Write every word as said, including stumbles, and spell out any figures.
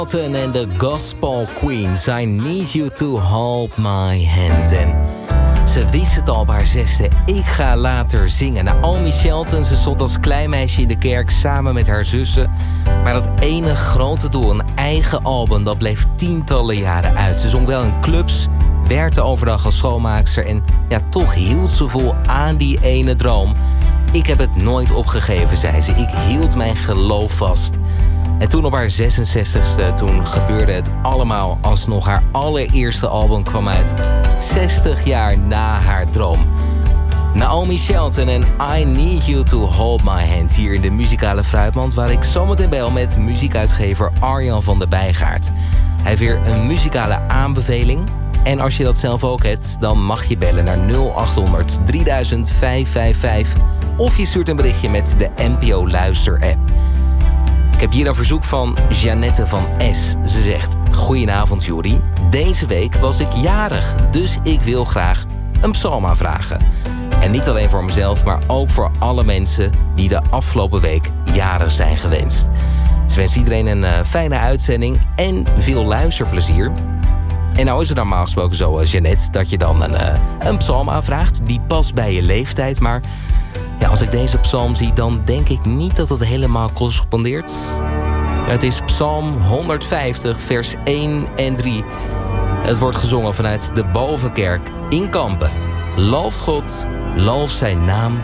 Elton en de Gospel Queens. I need you to hold my hand. En ze wist het al op haar zesde. Ik ga later zingen. Naomi Shelton, ze stond als klein meisje in de kerk samen met haar zussen. Maar dat ene grote doel, een eigen album, dat bleef tientallen jaren uit. Ze zong wel in clubs, werkte overdag als schoonmaakster. En ja, toch hield ze vol aan die ene droom. Ik heb het nooit opgegeven, zei ze. Ik hield mijn geloof vast. En toen op haar zesenzestigste, toen gebeurde het allemaal alsnog. Haar allereerste album kwam uit, zestig jaar na haar droom. Naomi Shelton en I Need You to Hold My Hand hier in de muzikale fruitmand, waar ik zometeen bel met muziekuitgever Arjan van der Bijgaard. Hij heeft weer een muzikale aanbeveling. En als je dat zelf ook hebt, dan mag je bellen naar nul acht honderd drieduizend vijfhonderdvijfenvijftig. Of je stuurt een berichtje met de N P O Luister app. Ik heb hier een verzoek van Jeannette van S. Ze zegt: goedenavond Juri. Deze week was ik jarig, dus ik wil graag een psalm aanvragen. En niet alleen voor mezelf, maar ook voor alle mensen die de afgelopen week jarig zijn gewenst. Ze wensen iedereen een uh, fijne uitzending en veel luisterplezier. En nou is het normaal gesproken zo, uh, Jeannette, dat je dan een, uh, een psalm aanvraagt. Die past bij je leeftijd, maar ja, als ik deze psalm zie, dan denk ik niet dat het helemaal correspondeert. Het is psalm honderdvijftig, vers één en drie. Het wordt gezongen vanuit de Bovenkerk in Kampen. Looft God, loof zijn naam